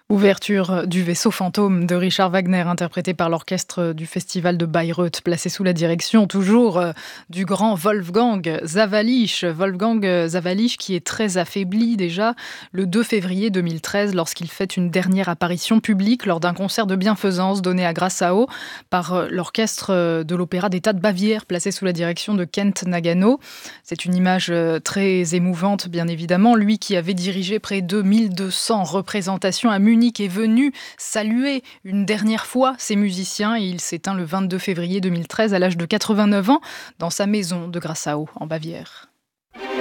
Ouverture du vaisseau fantôme de Richard Wagner, interprété par l'orchestre du festival de Bayreuth, placé sous la direction toujours du grand Wolfgang Sawallisch. Wolfgang Sawallisch qui est très affaibli déjà le 2 février 2013 lorsqu'il fait une dernière apparition publique lors d'un concert de bienfaisance donné à Grassau par l'orchestre de l'Opéra d'État de Bavière, placé sous la direction de Kent Nagano. C'est une image très émouvante, bien évidemment. Lui qui avait dirigé près de 1200 représentations à Munich est venu saluer une dernière fois ses musiciens et il s'éteint le 22 février 2013 à l'âge de 89 ans dans sa maison de Grassau en Bavière.